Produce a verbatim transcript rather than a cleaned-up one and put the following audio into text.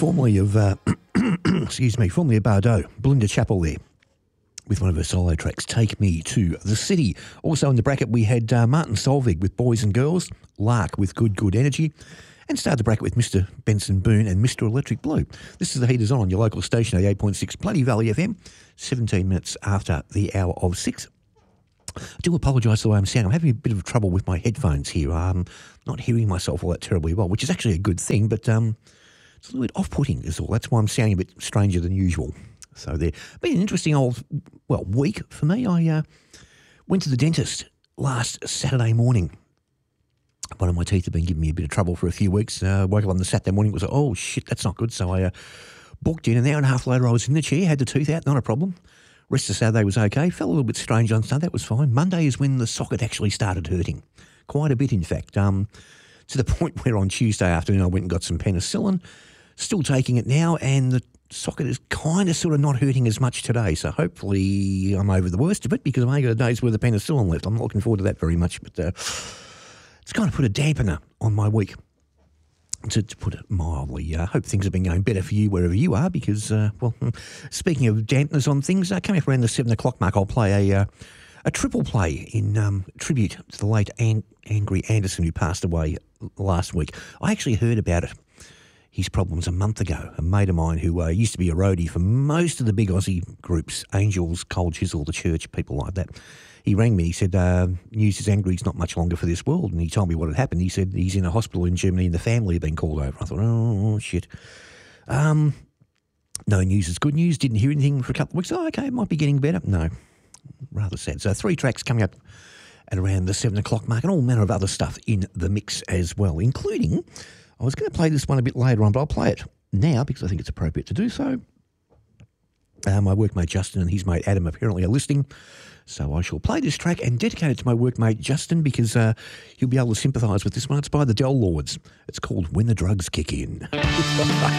formerly of, uh, excuse me, formerly of Bardot, Belinda Chapel there, with one of her solo tracks, Take Me to the City. Also in the bracket, we had uh, Martin Solveig with Boys and Girls, Lark with Good, Good Energy, and started the bracket with Mister Benson Boone and Mister Electric Blue. This is The Heat Is On, your local station, eighty-eight point six Bloody Valley F M, seventeen minutes after the hour of six. I do apologise for the way I'm sounding. I'm having a bit of trouble with my headphones here. I'm not hearing myself all that terribly well, which is actually a good thing, but um, it's a little bit off-putting is all. That's why I'm sounding a bit stranger than usual. So there. Been an interesting old, well, week for me. I uh, went to the dentist last Saturday morning. One of my teeth had been giving me a bit of trouble for a few weeks. Uh, woke up on the Saturday morning, was like, oh, shit, that's not good. So I uh, booked in. An hour and a half later, I was in the chair, had the tooth out, not a problem. Rest of Saturday was okay. Felt a little bit strange on Sunday. That was fine. Monday is when the socket actually started hurting. Quite a bit, in fact. Um, to the point where on Tuesday afternoon I went and got some penicillin. Still taking it now, and the socket is kind of sort of not hurting as much today. So hopefully I'm over the worst of it, because I've only got a day's worth of penicillin left. I'm not looking forward to that very much. But uh, it's kind of put a dampener on my week, to, to put it mildly. I uh, hope things have been going better for you wherever you are, because, uh, well, speaking of dampeners on things, uh, coming up around the seven o'clock mark, I'll play a uh, a triple play in um, tribute to the late An- Angry Anderson, who passed away last week. I actually heard about it, his problems, a month ago. A mate of mine who uh, used to be a roadie for most of the big Aussie groups, Angels, Cold Chisel, The Church, people like that. He rang me. He said, uh, news is angry. He's not much longer for this world. And he told me what had happened. He said he's in a hospital in Germany and the family have been called over. I thought, oh, shit. Um, no news is good news. Didn't hear anything for a couple of weeks. Oh, okay, it might be getting better. No, rather sad. So three tracks coming up at around the seven o'clock mark, and all manner of other stuff in the mix as well, including, I was going to play this one a bit later on, but I'll play it now because I think it's appropriate to do so. Uh, my workmate Justin and his mate Adam apparently are listening. So I shall play this track and dedicate it to my workmate Justin, because uh, he'll be able to sympathise with this one. It's by the Del Lords. It's called When the Drugs Kick In.